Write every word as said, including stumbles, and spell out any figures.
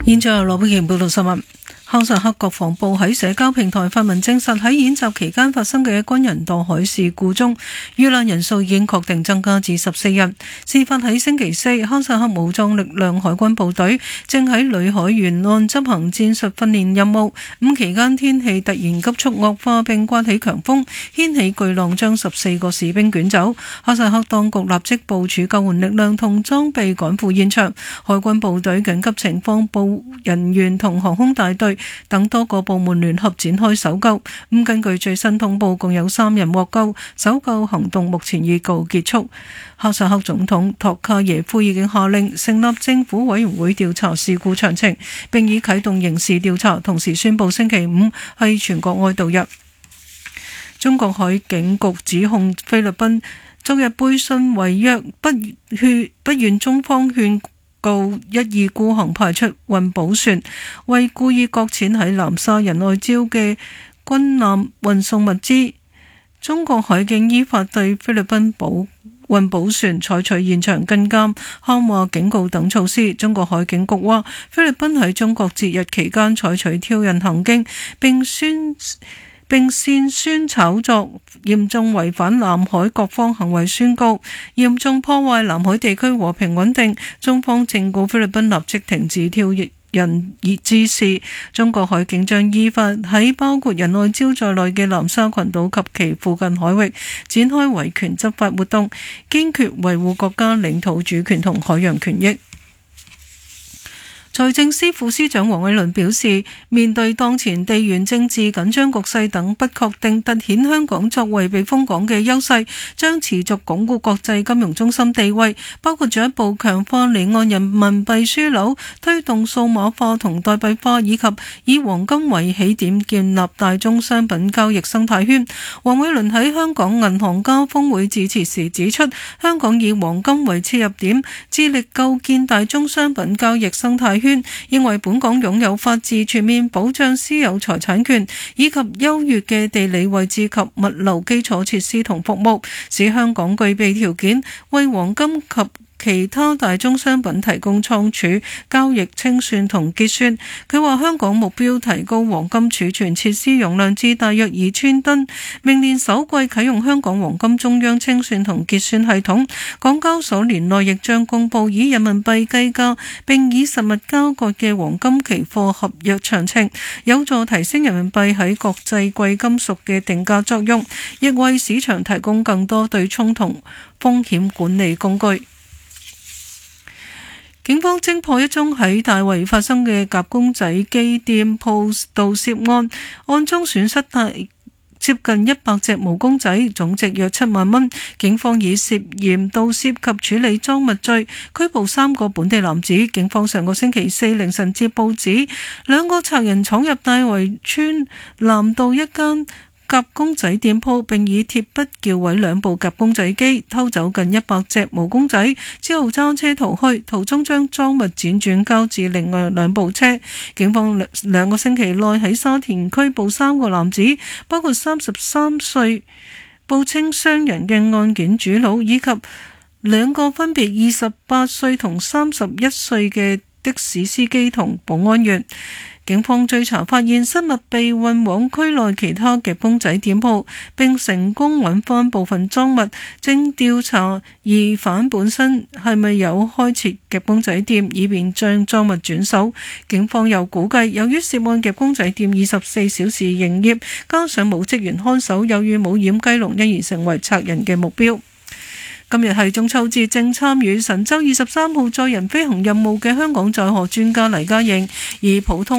現在由羅佩瓊報道新聞。哈薩克國防部喺社交平台發文證實，喺演習期間發生嘅軍人墮海事故中，遇難人數已經確定增加至十四人。事發喺星期四，哈薩克武裝力量海軍部隊正喺裏海沿岸執行戰術訓練任務。咁期間天氣突然急速惡化，並颳起強風，掀起巨浪，將十四個士兵捲走。哈薩克當局立即部署救援力量同裝備趕赴現場。海軍部隊緊急情況部人員同航空大隊等多個部門聯合展開搜救。咁根據最新通報，共有三人獲救，搜救行動目前已告結束。哈薩克總統托卡耶夫已經下令成立政府委員會調查事故詳情，並已啟動刑事調查，同時宣布星期五係全國哀悼日。中國海警局指控菲律賓昨日背信違約，不勸不願中方勸告，一意孤行派出運補船，為故意擱淺喺南沙仁愛礁嘅軍艦運送物資。中國海警依法對菲律賓保運補船採取現場跟監、喊話、警告等措施。中國海警局話，菲律賓喺中國節日期間採取挑釁行徑，並宣並煽宣炒作，嚴重違反南海各方行為宣告，嚴重破壞南海地區和平穩定。中方正告菲律賓立即停止挑釁之事。中國海警將依法喺包括仁愛礁在內嘅南沙群島及其附近海域展開維權執法活動，堅決維護國家領土主權同海洋權益。財政司副司長黃偉綸表示，面對當前地緣政治緊張局勢等不確定，凸顯香港作為避風港嘅優勢，將持續鞏固國際金融中心地位，包括進一步強化離岸人民幣樞紐，推動數碼化同代幣化，以及以黃金為起點建立大宗商品交易生態圈。黃偉綸喺香港銀行家峰會致辭時指出，香港以黃金為切入點，致力構建大宗商品交易生態圈，認為本港擁有法治、全面保障私有財產權以及優越嘅地理位置及物流基礎設施同服務，使香港具備條件為黃金及其他大宗商品提供倉儲、交易、清算同結算。佢話香港目標提高黃金儲存設施容量至大約二千噸，明年首季啟用香港黃金中央清算同結算系統。港交所年內亦將公佈以人民幣計價並以實物交割嘅黃金期貨合約詳情，有助提升人民幣喺國際貴金屬嘅定價作用，亦為市場提供更多對沖同風險管理工具。警方偵破一宗喺大圍發生嘅夾公仔機店鋪盜竊案，案中損失大接近一百隻毛公仔，總值約七萬蚊。警方以涉嫌盜竊及處理贓物罪拘捕三個本地男子。警方上個星期四凌晨接報指，兩個賊人闖入大圍村南道一間夾公仔店鋪，並以鐵筆撬毀兩部夾公仔機，偷走近一百隻毛公仔，之後揸車逃去，途中將贓物輾轉交至另外兩部車。警方兩個星期內喺沙田拘捕三個男子，包括三十三歲報稱商人嘅案件主腦，以及兩個分別二十八歲同三十一歲嘅的士司機同保安員。警方追查發現失物被運往區內其他夾公仔店鋪，並成功揾翻部分贓物，正調查疑犯本身係咪有開設夾公仔店，以便將贓物轉手。警方又估計，由於涉案夾公仔店二十四小時營業，加上冇職員看守，有預冇掩雞籠，因而成為賊人嘅目標。今日係中秋節，正參與神舟二十三號載人飛行任務嘅香港載荷專家黎嘉瑩，以普通